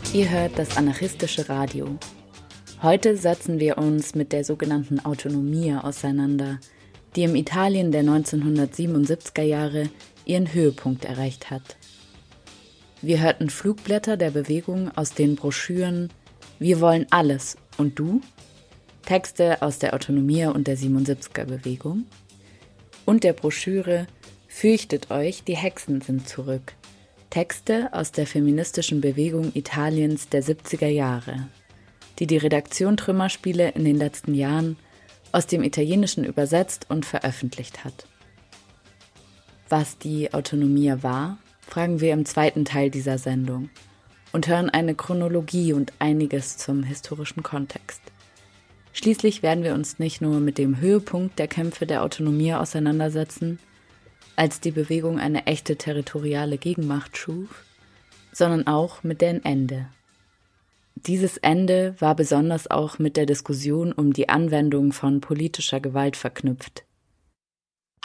Ihr hört das anarchistische Radio. Heute setzen wir uns mit der sogenannten Autonomia auseinander, die im Italien der 1977er Jahre ihren Höhepunkt erreicht hat. Wir hörten Flugblätter der Bewegung aus den Broschüren Wir wollen alles und du? Texte aus der Autonomia und der 77er-Bewegung und der Broschüre Fürchtet euch, die Hexen sind zurück. Texte aus der feministischen Bewegung Italiens der 70er Jahre, die Redaktion Trümmerspiele in den letzten Jahren aus dem Italienischen übersetzt und veröffentlicht hat. Was die Autonomia war, fragen wir im zweiten Teil dieser Sendung und hören eine Chronologie und einiges zum historischen Kontext. Schließlich werden wir uns nicht nur mit dem Höhepunkt der Kämpfe der Autonomia auseinandersetzen, als die Bewegung eine echte territoriale Gegenmacht schuf, sondern auch mit deren Ende. Dieses Ende war besonders auch mit der Diskussion um die Anwendung von politischer Gewalt verknüpft,